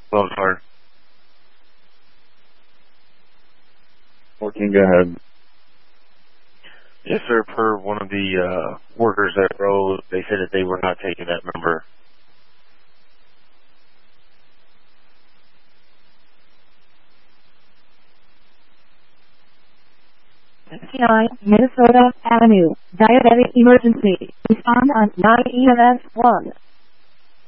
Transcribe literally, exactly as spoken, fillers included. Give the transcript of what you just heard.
Well, sorry. fourteen, go ahead. Yes, sir. Per one of the uh, workers that rode, they said that they were not taking that number. fifty-nine Minnesota Avenue, diabetic emergency. Respond on nine E M S one.